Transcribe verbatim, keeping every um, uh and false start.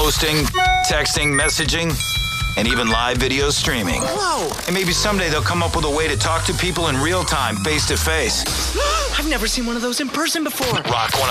posting, texting, messaging, and even live video streaming. Whoa! And maybe someday they'll come up with a way to talk to people in real time, face to face. I've never seen one of those in person before. Rock one.